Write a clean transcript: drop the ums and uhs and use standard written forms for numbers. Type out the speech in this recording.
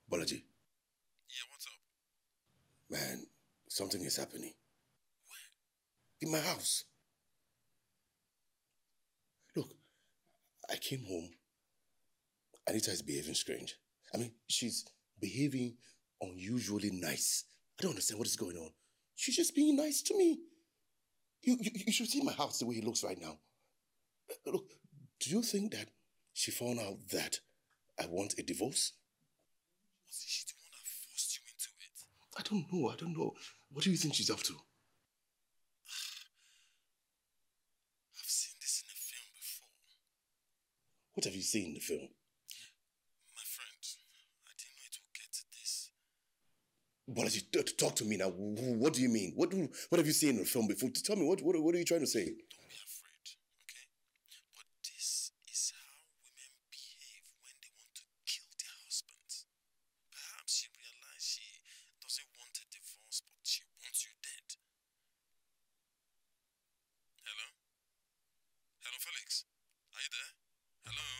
Bolaji, Yeah, what's up? man, something is happening. Where? In my house. Look, I came home. Anita is behaving strange. I mean, she's behaving unusually nice. I don't understand what is going on. She's just being nice to me. You should see my house the way it looks right now. Look, do you think that she found out that I want a divorce? Was she the one that forced you into it? I don't know. What do you think she's up to? I've seen this in a film before. What have you seen in the film? My friend, I didn't know it would get to this. Bolaji, talk to me now. What do you mean? What have you seen in the film before? Tell me, what are you trying to say? Don't be afraid, okay? But this is how women behave when they want to kill their husbands. Perhaps she realized she doesn't want a divorce, but she wants you dead. Hello? Hello, Felix? Are you there? Hello?